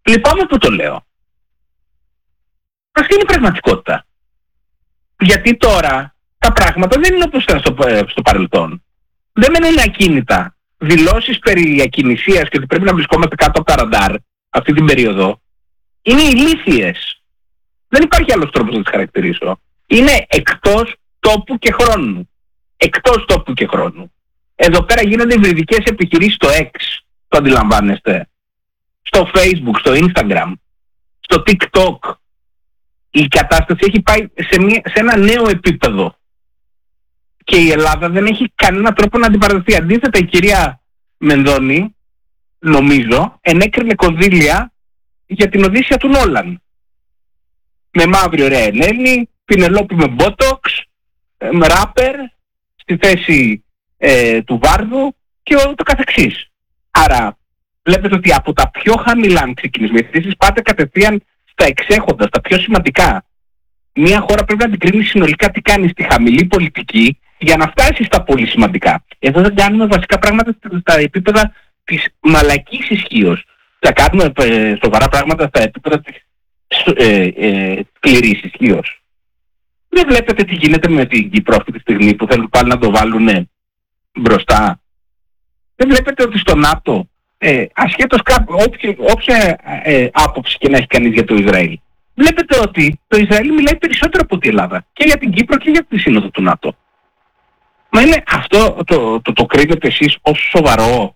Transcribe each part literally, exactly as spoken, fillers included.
Λυπάμαι που το λέω. Αυτή είναι η πραγματικότητα. Γιατί τώρα τα πράγματα δεν είναι όπως ήταν στο, στο παρελθόν. Δεν μένουν ακίνητα. Δηλώσεις περί ακινησίας και ότι πρέπει να βρισκόμαστε κάτω από τα ραντάρ αυτή την περίοδο είναι ηλίθιες. Δεν υπάρχει άλλος τρόπος να τις χαρακτηρίσω. Είναι εκτός τόπου και χρόνου. Εκτός τόπου και χρόνου. Εδώ πέρα γίνονται υβριδικές επιχειρήσεις στο X, το αντιλαμβάνεστε. Στο Facebook, στο Instagram, στο TikTok. Η κατάσταση έχει πάει σε, μια, σε ένα νέο επίπεδο. Και η Ελλάδα δεν έχει κανένα τρόπο να αντιπαρατεθεί. Αντίθετα, η κυρία Μενδώνη, νομίζω, ενέκρινε κονδύλια για την Οδύσσια του Νόλαν. Με μαύρη ωραία Ελένη, Πινελόπη με μπότοξ, ράπερ, στη θέση ε, του Βάρδου και το καθεξής. Άρα, βλέπετε ότι από τα πιο χαμηλά, αν ξεκινήσεις, πάτε κατευθείαν στα εξέχοντα, στα πιο σημαντικά. Μια χώρα πρέπει να την κρίνει συνολικά τι κάνει στη χαμηλή πολιτική για να φτάσει στα πολύ σημαντικά. Εδώ δεν κάνουμε βασικά πράγματα στα επίπεδα της μαλακής ισχύως. Θα κάνουμε ε, σοβαρά πράγματα στα επίπεδα της ε, ε, σκληρής ισχύως. Δεν βλέπετε τι γίνεται με την Κύπρο αυτή τη στιγμή που θέλουν πάλι να το βάλουν μπροστά. Δεν βλέπετε ότι στο ΝΑΤΟ, ε, ασχέτως κάπου, όποια, όποια ε, άποψη και να έχει κανείς για το Ισραήλ, βλέπετε ότι το Ισραήλ μιλάει περισσότερο από την Ελλάδα και για την Κύπρο και για τη σύνοδο του ΝΑΤΟ. Μα είναι αυτό το, το, το, το κρίνετε εσείς ως σοβαρό?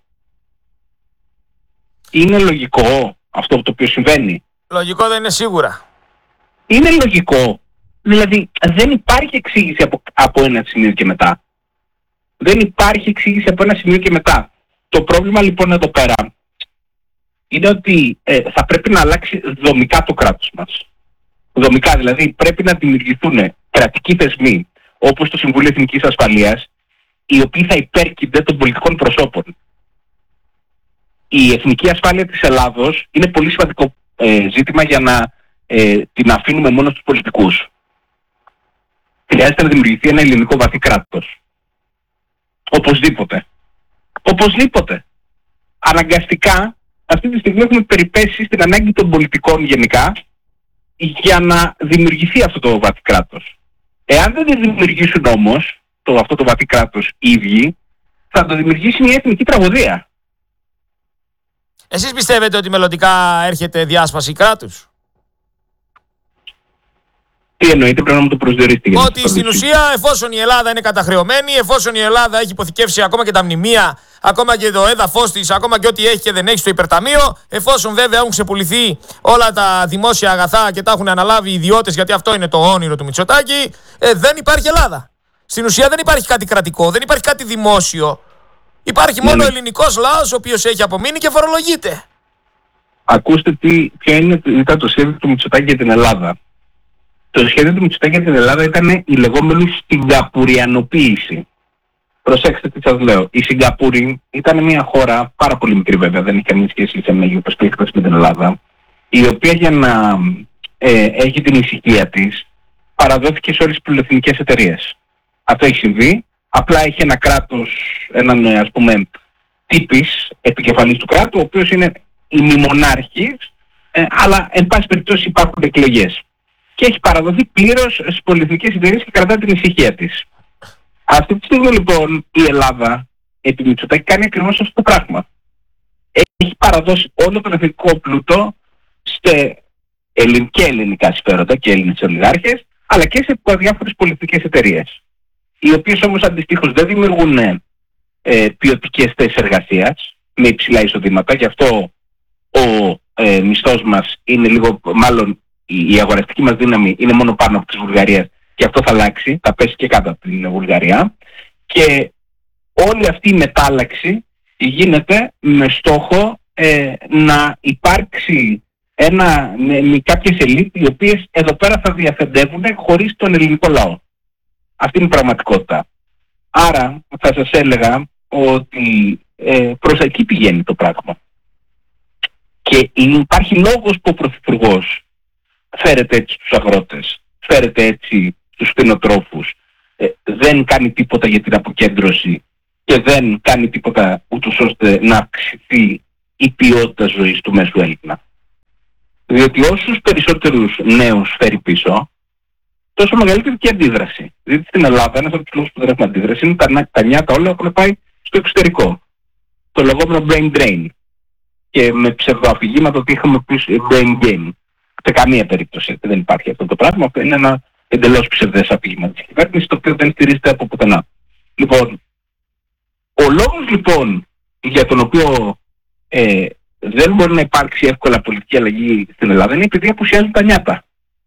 Είναι λογικό αυτό το οποίο συμβαίνει? Λογικό δεν είναι σίγουρα. Είναι λογικό. Δηλαδή δεν υπάρχει εξήγηση από, από ένα σημείο και μετά. Δεν υπάρχει εξήγηση από ένα σημείο και μετά. Το πρόβλημα λοιπόν εδώ πέρα είναι ότι ε, θα πρέπει να αλλάξει δομικά το κράτος μας. Δομικά δηλαδή πρέπει να δημιουργηθούν κρατικοί θεσμοί όπως το Συμβούλιο Εθνικής Ασφαλείας, οι οποίοι θα υπέρκυνται των πολιτικών προσώπων. Η εθνική ασφάλεια της Ελλάδος είναι πολύ σημαντικό ε, ζήτημα για να ε, την αφήνουμε μόνο στους πολιτικούς. Χρειάζεται να δημιουργηθεί ένα ελληνικό βαθύ κράτος. Οπωσδήποτε. Οπωσδήποτε. Αναγκαστικά αυτή τη στιγμή έχουμε περιπέσει στην ανάγκη των πολιτικών γενικά για να δημιουργηθεί αυτό το βαθύ κράτος. Εάν δεν το δημιουργήσουν όμως το, αυτό το βαθύ κράτος οι ίδιοι, θα το δημιουργήσει μια εθνική τραγωδία. Εσείς πιστεύετε ότι μελλοντικά έρχεται διάσπαση κράτους? Τι εννοείτε, πρέπει να μου το προσδιορίσετε? Ότι στην ουσία, εφόσον η Ελλάδα είναι καταχρεωμένη, εφόσον η Ελλάδα έχει υποθηκεύσει ακόμα και τα μνημεία, ακόμα και το έδαφος της, ακόμα και ό,τι έχει και δεν έχει στο υπερταμείο, εφόσον βέβαια έχουν ξεπουληθεί όλα τα δημόσια αγαθά και τα έχουν αναλάβει οι ιδιώτες, γιατί αυτό είναι το όνειρο του Μητσοτάκη, ε, δεν υπάρχει Ελλάδα. Στην ουσία δεν υπάρχει κάτι κρατικό, δεν υπάρχει κάτι δημόσιο. Υπάρχει μόνο ο ελληνικός λαός, ο οποίος έχει απομείνει και φορολογείται. Ακούστε τι, ποιο είναι, ήταν το σχέδιο του Μητσοτάκη για την Ελλάδα. Το σχέδιο του Μητσοτάκη για την Ελλάδα ήταν η λεγόμενη Σιγκαπουριανοποίηση. Προσέξτε τι σας λέω. Η Σιγκαπούρη ήταν μια χώρα πάρα πολύ μικρή βέβαια, δεν έχει καμία σχέση σε μέγεθος και έκταση με την Ελλάδα, η οποία για να ε, έχει την ησυχία της παραδόθηκε σε όλες τις πολυεθνικές εταιρείες. Αυτό έχει συμβεί. Απλά έχει ένα κράτος, έναν ας πούμε τύπης επικεφαλής του κράτου, ο οποίος είναι ημιμονάρχης, ε, αλλά εν πάση περιπτώσει υπάρχουν εκλογές. Και έχει παραδοθεί πλήρως στις πολυεθνικές εταιρείες και κρατά την ησυχία της. Αυτή τη στιγμή λοιπόν η Ελλάδα επί Μητσοτάκη κάνει ακριβώς αυτό το πράγμα. Έχει παραδώσει όλο τον εθνικό πλούτο σε ελλην, και ελληνικά συμφέροντα και Έλληνες ολιγάρχες, αλλά και σε διάφορες πολιτικές εταιρείες, οι οποίες όμως αντιστοίχως δεν δημιουργούν ε, ποιοτικές θέσεις εργασίας με υψηλά εισοδήματα. Γι' αυτό ο ε, μισθός μας είναι λίγο, μάλλον η, η αγοραστική μας δύναμη είναι μόνο πάνω από της Βουλγαρίας, και αυτό θα αλλάξει, θα πέσει και κάτω από την Βουλγαρία, και όλη αυτή η μετάλλαξη γίνεται με στόχο ε, να υπάρξει ένα, με, με κάποιες ελίτ οι οποίες εδώ πέρα θα διαφεντεύουν χωρίς τον ελληνικό λαό. Αυτή είναι η πραγματικότητα. Άρα θα σας έλεγα ότι ε, προς εκεί πηγαίνει το πράγμα. Και υπάρχει λόγος που ο Πρωθυπουργός φέρεται έτσι στους αγρότες, φέρεται έτσι στους κτηνοτρόφους, ε, δεν κάνει τίποτα για την αποκέντρωση και δεν κάνει τίποτα ούτως ώστε να αυξηθεί η ποιότητα ζωής του μέσου Έλληνα. Διότι όσους περισσότερους νέους φέρει πίσω, τόσο μεγαλύτερη και αντίδραση. Διότι στην Ελλάδα ένας από τους λόγους που δεν έχουμε αντίδραση είναι τα, τα νιάτα όλα έχουν πάει στο εξωτερικό. Το λεγόμενο brain drain. Και με ψευδοαφηγήματα ότι είχαμε πει brain gain. Σε καμία περίπτωση δεν υπάρχει αυτό το πράγμα. Αυτό είναι ένα εντελώς ψευδές αφήγημα της κυβέρνησης, το οποίο δεν στηρίζεται από πουθενά. Λοιπόν, ο λόγος λοιπόν για τον οποίο ε, δεν μπορεί να υπάρξει εύκολα πολιτική αλλαγή στην Ελλάδα είναι επειδή απουσιάζουν τα νιάτα.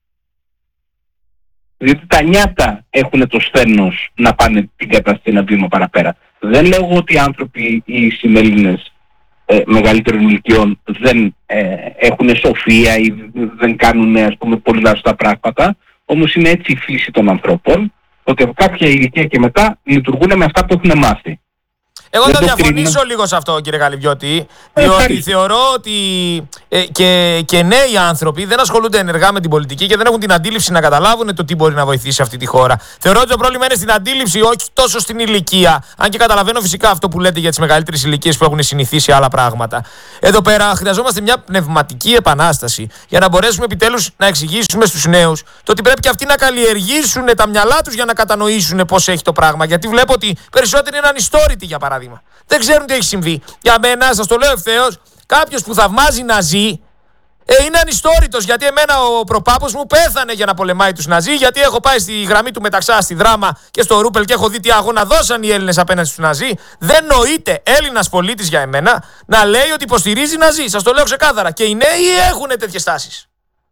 Διότι τα νιάτα έχουν το σθένος να πάνε την κατάσταση ένα βήμα παραπέρα. Δεν λέω ότι οι άνθρωποι, οι συμμελήνες ε, μεγαλύτερων ηλικιών δεν ε, έχουν σοφία ή δεν κάνουν, ας πούμε, πολύ λάθος πράγματα, όμως είναι έτσι η φύση των ανθρώπων, ότι από κάποια ηλικία και μετά λειτουργούν με αυτά που έχουν μάθει. Εγώ θα διαφωνήσω κρίνω. λίγο σε αυτό, κύριε Καλυβιώτη, διότι ε, θεωρώ ότι ε, και, και νέοι άνθρωποι δεν ασχολούνται ενεργά με την πολιτική και δεν έχουν την αντίληψη να καταλάβουν το τι μπορεί να βοηθήσει αυτή τη χώρα. Θεωρώ ότι το πρόβλημα είναι στην αντίληψη, όχι τόσο στην ηλικία. Αν και καταλαβαίνω φυσικά αυτό που λέτε για τις μεγαλύτερες ηλικίες που έχουν συνηθίσει άλλα πράγματα. Εδώ πέρα χρειαζόμαστε μια πνευματική επανάσταση για να μπορέσουμε επιτέλους να εξηγήσουμε στους νέους το ότι πρέπει και αυτοί να καλλιεργήσουν τα μυαλά τους για να κατανοήσουν πώς έχει το πράγμα. Γιατί βλέπω ότι περισσότεροι είναι ανιστόρητοι, για παράδειγμα. Δεν ξέρουν τι έχει συμβεί. Για μένα, σας το λέω ευθέως, κάποιος που θαυμάζει Ναζί ε, είναι ανιστόρητος. Γιατί εμένα ο προπάπος μου πέθανε για να πολεμάει τους Ναζί. Γιατί έχω πάει στη γραμμή του Μεταξά, στη Δράμα και στο Ρούπελ και έχω δει τι αγώνα δώσαν οι Έλληνες απέναντι στους Ναζί. Δεν νοείται Έλληνας πολίτης για εμένα να λέει ότι υποστηρίζει Ναζί. Σας το λέω ξεκάθαρα. Και οι νέοι έχουν τέτοιες τάσεις.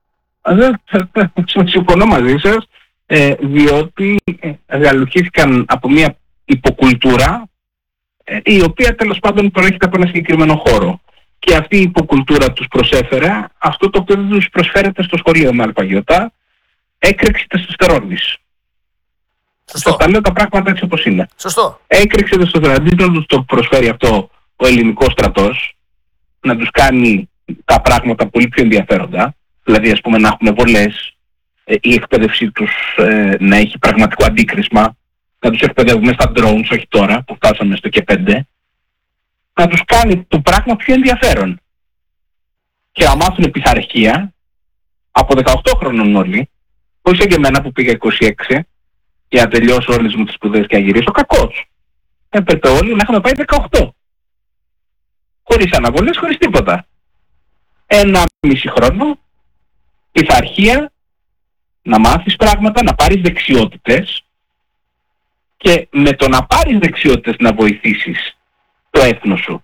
Συμφωνώ μαζί σας, ε, διότι γαλουχήθηκαν από μια υποκουλτούρα η οποία τέλος πάντων προέρχεται από ένα συγκεκριμένο χώρο. Και αυτή η υποκουλτούρα τους προσέφερε αυτό το οποίο δεν τους προσφέρεται στο σχολείο με αλπαγιωτά, έκρηξη τεστοστερόνης. Σωστό. Τα λέω τα πράγματα έτσι όπως είναι. Σωστό. Έκρηξη τεστοστερόνης, δεν τους το προσφέρει αυτό ο ελληνικός στρατός, να τους κάνει τα πράγματα πολύ πιο ενδιαφέροντα, δηλαδή ας πούμε να έχουν βολές, η εκπαίδευσή τους ε, να έχει πραγματικό αντίκρισμα, να τους εκπαιδεύουμε στα drones, όχι τώρα που φτάσαμε στο και πέντε, να τους κάνει το πράγμα πιο ενδιαφέρον. Και να μάθουν πειθαρχία από δεκαοκτώ χρονών όλοι, όχι σαν και εμένα που πήγα είκοσι έξι για να τελειώσω όλες μου τις σπουδές και να γυρίσω κακός. Έπρεπε όλοι να είχαμε πάει δεκαοκτώ. Χωρίς αναβολές, χωρίς τίποτα. Ένα μισή χρόνο, πειθαρχία, να μάθεις πράγματα, να πάρεις δεξιότητες, και με το να πάρεις δεξιότητες να βοηθήσεις το έθνος σου.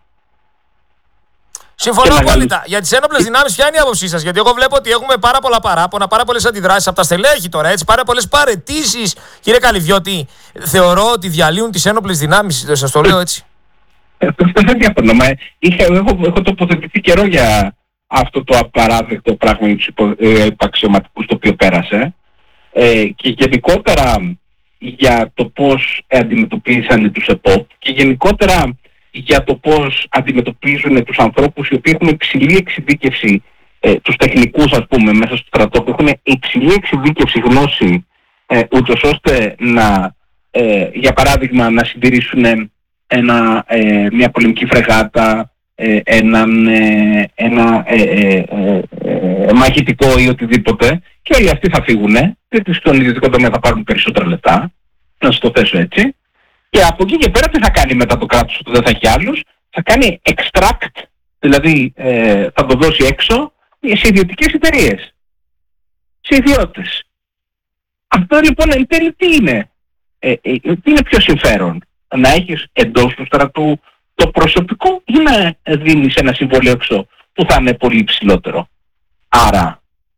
Συμφωνώ απόλυτα. Για τις ένοπλες δυνάμεις, ποια είναι η άποψή σας? Γιατί εγώ βλέπω ότι έχουμε πάρα πολλά παράπονα, πάρα πολλές αντιδράσεις από τα στελέχη τώρα, έτσι, πάρα πολλές παραιτήσεις. Κύριε Καλυβιώτη, θεωρώ ότι διαλύουν τις ένοπλες δυνάμεις, σας το λέω έτσι. Δεν διαφωνώ. Έχω, έχω τοποθετηθεί καιρό για αυτό το απαράδεκτο πράγμα για τους υπαξιωματικούς το οποίο πέρασε. Ε, και γενικότερα για το πώς αντιμετωπίσαν τους ΕΠΟΠ και γενικότερα για το πώς αντιμετωπίζουν τους ανθρώπους οι οποίοι έχουν υψηλή εξειδίκευση, ε, τους τεχνικούς ας πούμε μέσα στο στρατό που έχουν υψηλή εξειδίκευση γνώση, ε, ούτως ώστε να, ε, για παράδειγμα να συντηρήσουν ένα, ε, μια πολεμική φρεγάτα, ε, έναν, ε, ένα ε, ε, ε, ε, μαχητικό ή οτιδήποτε, και όλοι αυτοί θα φύγουν, γιατί στον ιδιωτικό τομέα θα πάρουν περισσότερα λεπτά, να σας το θέσω έτσι, και από εκεί και πέρα τι θα κάνει μετά το κράτος που δεν θα έχει άλλους? Θα κάνει extract, δηλαδή ε, θα το δώσει έξω σε ιδιωτικές εταιρείες, σε ιδιώτες. Αυτό λοιπόν εν τέλει τι είναι? Ε, ε, τι είναι πιο συμφέρον? Να έχεις εντός του στρατού το προσωπικό ή να δίνεις ένα συμβόλαιο έξω που θα είναι πολύ ψηλότερο? Άρα,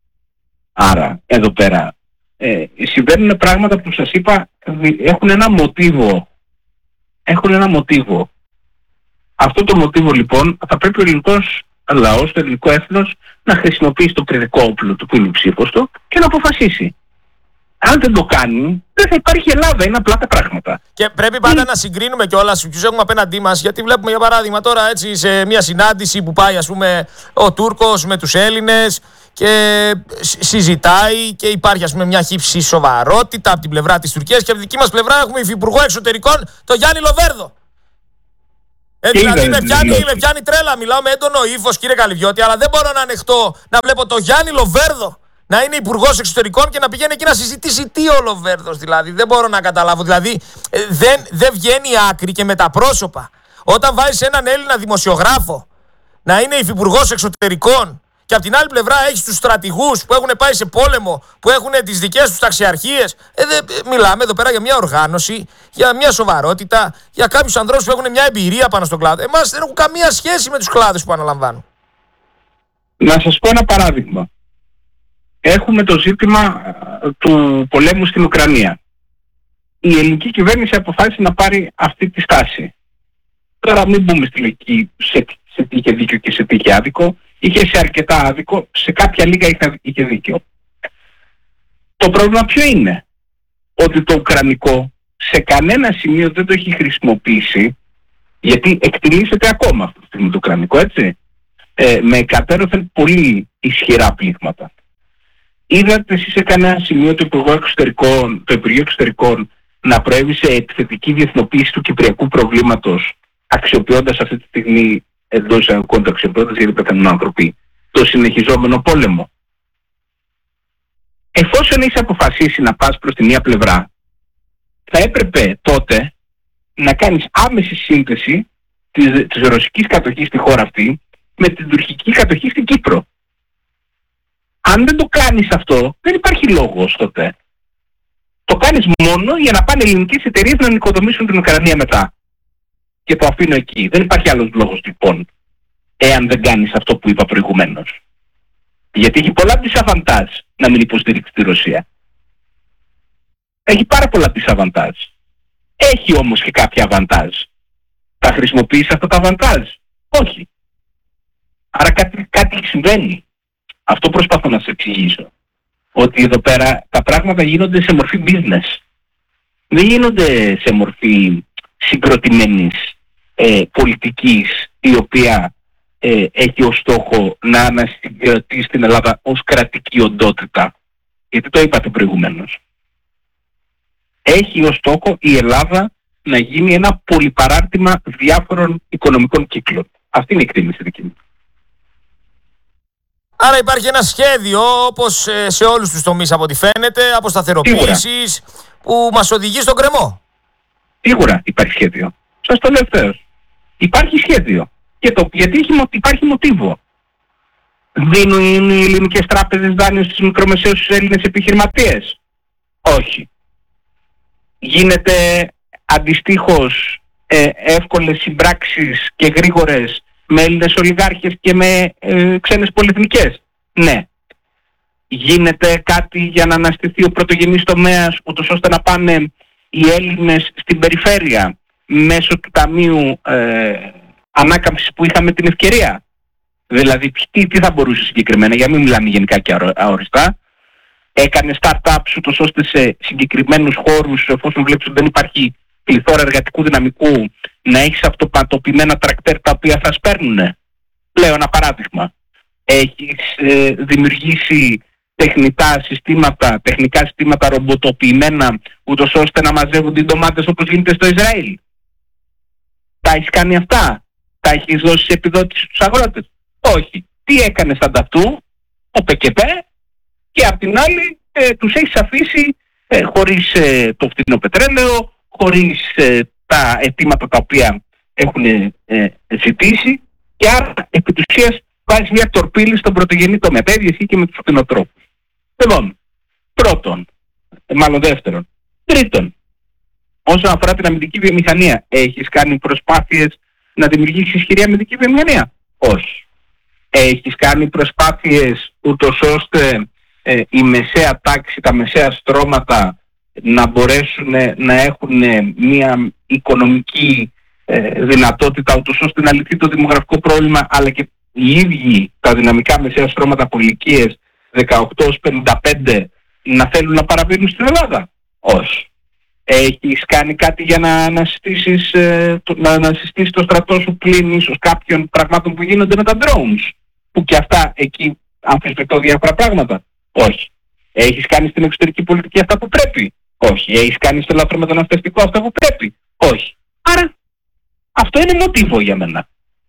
άρα εδώ πέρα ε, συμβαίνουν πράγματα που σας είπα έχουν ένα μοτίβο. Έχουν ένα μοτίβο. Αυτό το μοτίβο λοιπόν θα πρέπει ο ελληνικός λαός, το ελληνικό έθνος να χρησιμοποιήσει το παιδικό όπλο του που είναι η ψήφος του και να αποφασίσει. Αν δεν το κάνει, δεν θα υπάρχει Ελλάδα. Είναι απλά τα πράγματα. Και πρέπει πάντα mm. να συγκρίνουμε κιόλας ποιους έχουμε απέναντί μας. Γιατί βλέπουμε για παράδειγμα τώρα έτσι, σε μια συνάντηση που πάει ας πούμε ο Τούρκος με τους Έλληνες και συζητάει και υπάρχει ας πούμε μια χύψη σοβαρότητα από την πλευρά της Τουρκίας και από τη δική μας πλευρά έχουμε υφυπουργό εξωτερικών τον Γιάννη Λοβέρδο. Ε, δηλαδή με πιάνει, με πιάνει τρέλα, μιλάω με έντονο ύφος, κύριε Καλυβιώτη, αλλά δεν μπορώ να ανεχτώ να βλέπω το Γιάννη Λοβέρδο να είναι υπουργός εξωτερικών και να πηγαίνει εκεί να συζητήσει τι ο Λοβέρδος. Δηλαδή δεν μπορώ να καταλάβω. Δηλαδή ε, δεν, δεν βγαίνει άκρη και με τα πρόσωπα. Όταν βάζεις έναν Έλληνα δημοσιογράφο να είναι υφυπουργός εξωτερικών και από την άλλη πλευρά έχεις τους στρατηγούς που έχουν πάει σε πόλεμο, που έχουν τις δικές τους ταξιαρχίες. Ε, δε, μιλάμε εδώ πέρα για μια οργάνωση, για μια σοβαρότητα, για κάποιους ανθρώπους που έχουν μια εμπειρία πάνω στον κλάδο. Εμάς δεν έχουν καμία σχέση με τους κλάδους που αναλαμβάνουν. Να σας πω ένα παράδειγμα. Έχουμε το ζήτημα του πολέμου στην Ουκρανία. Η ελληνική κυβέρνηση αποφάσισε να πάρει αυτή τη στάση. Τώρα μην μπούμε στη λογική σε, σε τι είχε δίκιο και σε τι είχε άδικο. Είχε σε αρκετά άδικο, σε κάποια λίγα είχε, είχε δίκιο. Το πρόβλημα ποιο είναι? Ότι το ουκρανικό σε κανένα σημείο δεν το έχει χρησιμοποιήσει, γιατί εκτιλήσεται ακόμα αυτή τη στιγμή το ουκρανικό, έτσι, ε, με κατέρωθεν πολύ ισχυρά πλήγματα. Είδατε εσείς σε κανένα σημείο το Υπουργείο Εξωτερικών, το Υπουργείο Εξωτερικών να προέβη σε επιθετική διεθνοποίηση του κυπριακού προβλήματος, αξιοποιώντας αυτή τη στιγμή, εντός εισαγωγικών το αξιοποιώντας, γιατί πεθαίνουν άνθρωποι, το συνεχιζόμενο πόλεμο? Εφόσον έχεις αποφασίσει να πας προς τη μία πλευρά, θα έπρεπε τότε να κάνεις άμεση σύνδεση της, της ρωσικής κατοχής στη χώρα αυτή με την τουρκική κατοχή στην Κύπρο. Αν δεν το κάνεις αυτό, δεν υπάρχει λόγος τότε. Το κάνεις μόνο για να πάνε ελληνικές εταιρείες να νοικοδομήσουν την Ουκρανία μετά. Και το αφήνω εκεί. Δεν υπάρχει άλλος λόγος λοιπόν, εάν δεν κάνεις αυτό που είπα προηγουμένως. Γιατί έχει πολλά δισαβαντάζ να μην υποστηρίξει τη Ρωσία. Έχει πάρα πολλά δισαβαντάζ. Έχει όμως και κάποια αβαντάζ. Θα χρησιμοποιήσει αυτά τα αβαντάζ? Όχι. Άρα κάτι, κάτι συμβαίνει. Αυτό προσπαθώ να σε εξηγήσω. Ότι εδώ πέρα τα πράγματα γίνονται σε μορφή business. Δεν γίνονται σε μορφή συγκροτημένης ε, πολιτικής, η οποία ε, έχει ως στόχο να ανασυγκρατεί στην Ελλάδα ως κρατική οντότητα. Γιατί το είπατε προηγουμένως. Έχει ως στόχο η Ελλάδα να γίνει ένα πολυπαράρτημα διάφορων οικονομικών κύκλων. Αυτή είναι η εκτίμηση δική μου. Άρα υπάρχει ένα σχέδιο, όπως σε όλους τους τομείς από ό,τι φαίνεται, αποσταθεροποίησης, που μας οδηγεί στον κρεμό. Σίγουρα υπάρχει σχέδιο. Σας το λέω ευθέως. Υπάρχει σχέδιο. Και το, γιατί έχει, υπάρχει μοτίβο. Δίνουν οι ελληνικές τράπεζες δάνειο στις μικρομεσαίους στους Έλληνες επιχειρηματίες? Όχι. Γίνεται αντιστοίχως ε, εύκολες συμπράξεις και γρήγορες με Έλληνες ολιγάρχες και με ε, ξένες πολυεθνικές? Ναι. Γίνεται κάτι για να αναστηθεί ο πρωτογενής τομέας, ούτως ώστε να πάνε οι Έλληνες στην περιφέρεια μέσω του Ταμείου ε, Ανάκαμψης που είχαμε την ευκαιρία? Δηλαδή τι, τι θα μπορούσε συγκεκριμένα, για να μην μιλάμε γενικά και αόριστα? Έκανε startups ούτως ώστε σε συγκεκριμένους χώρους, εφόσον βλέπεις ότι δεν υπάρχει πληθώρα εργατικού δυναμικού, να έχεις αυτοπατοποιημένα τρακτέρ τα οποία θα σπέρνουνε? Λέω ένα παράδειγμα. Έχεις ε, δημιουργήσει τεχνητά συστήματα, τεχνικά συστήματα ρομποτοποιημένα, ούτως ώστε να μαζεύουν οι ντομάτες όπως γίνεται στο Ισραήλ? Τα έχεις κάνει αυτά? Τα έχεις δώσει σε επιδότηση στους αγρότες? Όχι. Τι έκανες ανταυτού? Ο ΠΚΠ, και απ' την άλλη ε, τους έχεις αφήσει ε, χωρίς ε, το φθηνό πετρέλαιο, χωρίς ε, τα αιτήματα τα οποία έχουν ε, ζητήσει, και άρα επί της ουσίας βάζει μια τορπίλη στον πρωτογενή τομέα. Τα ίδια ισχύει και με τους κτηνοτρόφους. Λοιπόν, πρώτον, ε, μάλλον δεύτερον. Τρίτον, όσον αφορά την αμυντική βιομηχανία, έχεις κάνει προσπάθειες να δημιουργήσεις ισχυρή αμυντική βιομηχανία? Όχι. Έχεις κάνει προσπάθειες ούτως ώστε ε, η μεσαία τάξη, τα μεσαία στρώματα να μπορέσουν να έχουν μια οικονομική ε, δυνατότητα, ούτως ώστε να λυθεί το δημογραφικό πρόβλημα, αλλά και οι ίδιοι τα δυναμικά μεσαία στρώματα από ηλικίες δεκαοκτώ έως πενήντα πέντε να θέλουν να παραμείνουν στην Ελλάδα? Όχι. Έχεις κάνει κάτι για να ανασυστήσεις, ε, το, να ανασυστήσεις το στρατό σου πλην ίσως κάποιων πραγμάτων που γίνονται με τα drones, που και αυτά εκεί αμφισβητώ διάφορα πράγματα? Όχι. Έχεις κάνει στην εξωτερική πολιτική αυτά που πρέπει? Όχι. Έχεις κάνει στο λαθρομεταναστευτικό αυτά που πρέπει? Όχι. Άρα Αυτό είναι μοτίβο για μένα.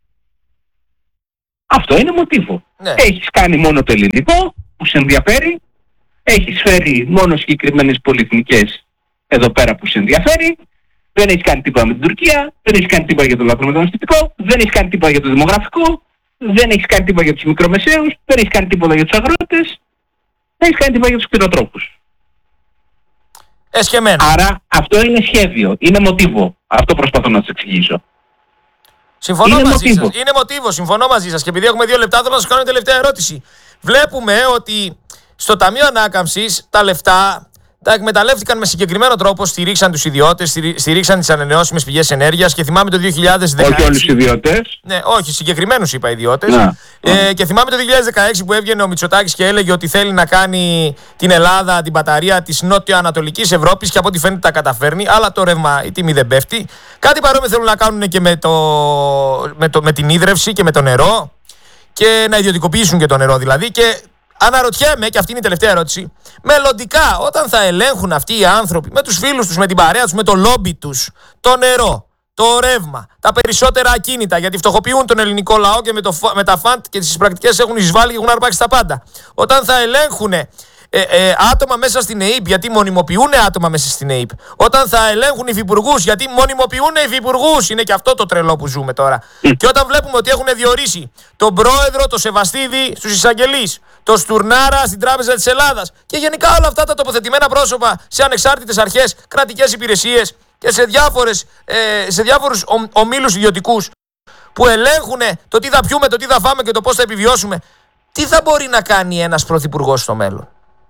Αυτό είναι μοτίβο. Ναι. Έχεις κάνει μόνο το ελληνικό που σε ενδιαφέρει, έχεις φέρει μόνο συγκεκριμένες πολυεθνικές εδώ πέρα που σε ενδιαφέρει, δεν έχεις κάνει τίποτα με την Τουρκία, δεν έχεις κάνει τίποτα για το λαθρομεταναστευτικό, δεν έχεις κάνει τίποτα για το δημογραφικό, δεν έχεις κάνει τίποτα για τους μικρομεσαίους, δεν έχεις κάνει τίποτα για τους αγρότες, δεν έχεις κάνει τίποτα για τους κτηνοτρόφους. Εσκεμμένα. Άρα αυτό είναι σχέδιο, είναι μοτίβο. Αυτό προσπαθώ να σας εξηγήσω. Συμφωνώ Είναι μαζί μοτίβο. σας. Είναι μοτίβο, συμφωνώ μαζί σας. Και επειδή έχουμε δύο λεπτά, θέλω να σας κάνω μια τελευταία ερώτηση. Βλέπουμε ότι στο Ταμείο Ανάκαμψης τα λεφτά τα εκμεταλλεύτηκαν με συγκεκριμένο τρόπο, στηρίξαν τους ιδιώτες, στηρί- στηρίξαν τις ανανεώσιμες πηγές ενέργειας και θυμάμαι το δύο χιλιάδες δεκαέξι. Όχι όλους οι ιδιώτες. Ναι, όχι, συγκεκριμένους είπα ιδιώτες. Να. Ε, και θυμάμαι το δύο χιλιάδες δεκαέξι που έβγαινε ο Μητσοτάκης και έλεγε ότι θέλει να κάνει την Ελλάδα την μπαταρία της νότιο-ανατολικής Ευρώπης και από ό,τι φαίνεται τα καταφέρνει, αλλά το ρεύμα η τιμή δεν πέφτει. Κάτι παρόμοιο θέλουν να κάνουν και με, το, με, το, με την ίδρυυση και με το νερό και να ιδιωτικοποιήσουν και το νερό δηλαδή. Και αναρωτιέμαι, και αυτή είναι η τελευταία ερώτηση, μελλοντικά όταν θα ελέγχουν αυτοί οι άνθρωποι με τους φίλους τους, με την παρέα τους, με το λόμπι τους, το νερό, το ρεύμα, τα περισσότερα ακίνητα, γιατί φτωχοποιούν τον ελληνικό λαό και με, το, με τα φαντ και τις πρακτικές έχουν εισβάλει και έχουν αρπάξει τα πάντα. Όταν θα ελέγχουν ε, ε, άτομα μέσα στην ΕΥΠ, γιατί μονιμοποιούν άτομα μέσα στην ΕΥΠ. Όταν θα ελέγχουν υφυπουργούς, γιατί μονιμοποιούν υφυπουργούς. Είναι και αυτό το τρελό που ζούμε τώρα. Και όταν βλέπουμε ότι έχουν διορίσει τον πρόεδρο, το Σεβαστίδη στους εισαγγελείς, το Στουρνάρα στην Τράπεζα της Ελλάδας και γενικά όλα αυτά τα τοποθετημένα πρόσωπα σε ανεξάρτητες αρχές, κρατικές υπηρεσίες και σε, διάφορες, ε, σε διάφορους ο, ομίλους ιδιωτικούς που ελέγχουν το τι θα πιούμε, το τι θα φάμε και το πώς θα επιβιώσουμε. Τι θα μπορεί να κάνει ένας πρωθυπουργός στο μέλλον?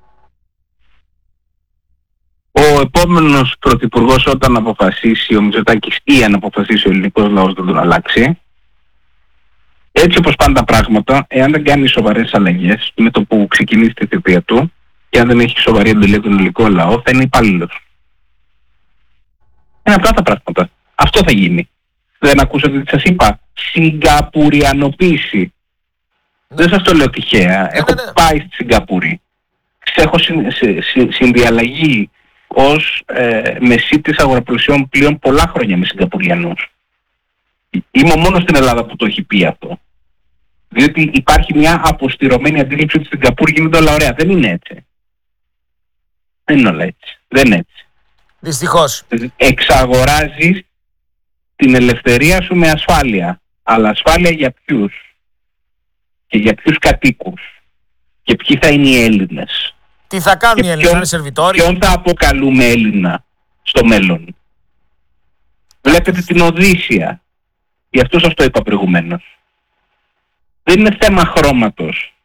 Ο επόμενος πρωθυπουργός, όταν αποφασίσει ο Μητσοτάκης ή αν αποφασίσει ο ελληνικός λαός να τον αλλάξει, έτσι όπως πάνε τα πράγματα, εάν δεν κάνει σοβαρές αλλαγές με το που ξεκινήσει τη θητεία του και αν δεν έχει σοβαρή εντολή τον ελληνικό λαό, θα είναι υπάλληλος. Είναι απλά τα πράγματα. Αυτό θα γίνει. Δεν ακούσατε τι σας είπα? Συγκαπουριανοποίηση. Δεν σας το λέω τυχαία. Έχω ναι, ναι. πάει στη Σιγκαπούρη. Έχω συν, συ, συ, συνδιαλλαγή ως ε, μεσίτης αγοραπλουσιών πλέον πολλά χρόνια με Σιγκαπουριανούς. Είμαι ο μόνος στην Ελλάδα που το έχει πει αυτό. Διότι υπάρχει μια αποστηρωμένη αντίληψη ότι στην Σιγκαπούρη γίνονται όλα ωραία. Δεν είναι έτσι. Δεν είναι όλα έτσι. Δεν είναι έτσι. Δυστυχώς. Εξαγοράζεις την ελευθερία σου με ασφάλεια. Αλλά ασφάλεια για ποιους? Και για ποιους κατοίκους? Και ποιοι θα είναι οι Έλληνες? Τι θα κάνουν οι Έλληνες, θα είναι σερβιτόροι? Ποιον θα αποκαλούμε Έλληνα στο μέλλον? Βλέπετε την Οδύσσια. Γι' αυτό σας το είπα προηγουμένως. Δεν είναι θέμα χρώματος.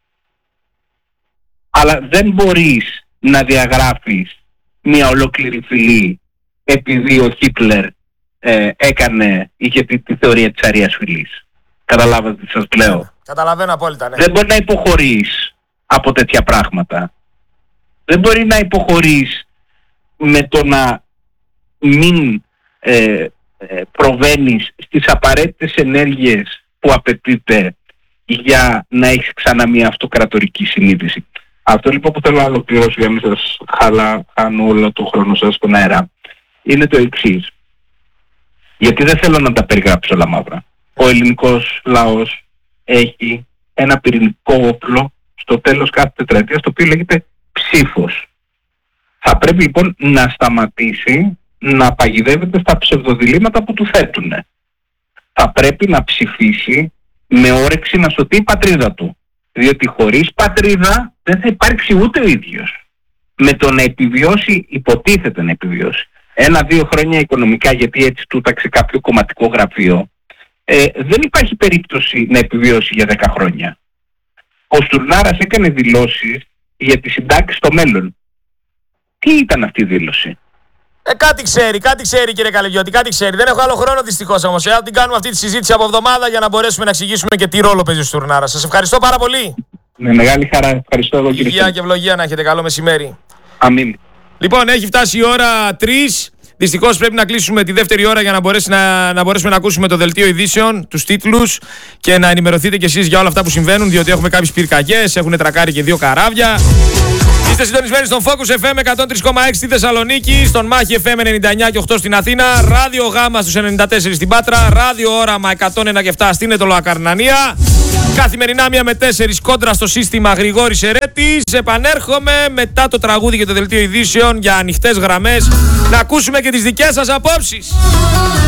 Αλλά δεν μπορείς να διαγράφεις μια ολόκληρη φυλή επειδή ο Χίτλερ ε, έκανε, είχε τη, τη θεωρία της αρίας φυλής. Καταλάβατε τι σας λέω? Καταλαβαίνω απόλυτα, ναι. Δεν μπορεί να υποχωρείς από τέτοια πράγματα. Δεν μπορεί να υποχωρείς με το να μην ε, ε, προβαίνεις στις απαραίτητες ενέργειες που απαιτείται για να έχεις ξανά μια αυτοκρατορική συνείδηση. Αυτό λοιπόν που θέλω να ολοκληρώσω για να μην σας χαλά, χάνω όλο το χρόνο σας στον αέρα, είναι το εξής. Γιατί δεν θέλω να τα περιγράψω όλα μαύρα. Ο ελληνικός λαός έχει ένα πυρηνικό όπλο στο τέλος κάθε τετραετίας, το οποίο λέγεται ψήφος. Θα πρέπει λοιπόν να σταματήσει να παγιδεύεται στα ψευδοδιλήμματα που του θέτουν. Θα πρέπει να ψηφίσει με όρεξη να σωθεί η πατρίδα του. Διότι χωρίς πατρίδα δεν θα υπάρξει ούτε ο ίδιος. Με το να επιβιώσει, υποτίθεται να επιβιώσει ένα-δύο χρόνια οικονομικά, γιατί έτσι του ταξε κάποιο κομματικό γραφείο, ε, δεν υπάρχει περίπτωση να επιβιώσει για δέκα χρόνια. Ο Στουρνάρας έκανε δηλώσεις για τη συντάξη στο μέλλον. Τι ήταν αυτή η δήλωση? Ε, κάτι ξέρει, κάτι ξέρει κύριε Καλεγιώτη, κάτι ξέρει. Δεν έχω άλλο χρόνο δυστυχώς όμως. Ε, την κάνουμε αυτή τη συζήτηση από εβδομάδα για να μπορέσουμε να εξηγήσουμε και τι ρόλο παίζει ο Στουρνάρας. Σας ευχαριστώ πάρα πολύ. Με μεγάλη χαρά. Ευχαριστώ εγώ κύριε. Υγεία και ευλογία να έχετε. Καλό μεσημέρι. Αμήν. Λοιπόν, έχει φτάσει η ώρα τρεις. Δυστυχώς πρέπει να κλείσουμε τη δεύτερη ώρα για να, μπορέσει να, να μπορέσουμε να ακούσουμε το δελτίο ειδήσεων, τους τίτλους και να ενημερωθείτε κι εσείς για όλα αυτά που συμβαίνουν, διότι έχουμε κάποιες πυρκαγιές, έχουν τρακάρει και δύο καράβια. Είστε συντονισμένοι στον Focus εφ εμ εκατόν τρία κόμμα έξι στη Θεσσαλονίκη, στον Μάχη εφ εμ ενενήντα εννιά και οκτώ στην Αθήνα, Ράδιο Γάμα στους ενενήντα τέσσερα στην Πάτρα, Ράδιο Όραμα εκατόν ένα και επτά στην Ετωλοακαρνανία. Καθημερινά μία με τέσσερις κόντρα στο σύστημα Γρηγόρης Ερέτης. Επανέρχομαι μετά το τραγούδι και το δελτίο ειδήσεων για ανοιχτές γραμμές να ακούσουμε και τις δικές σας απόψεις.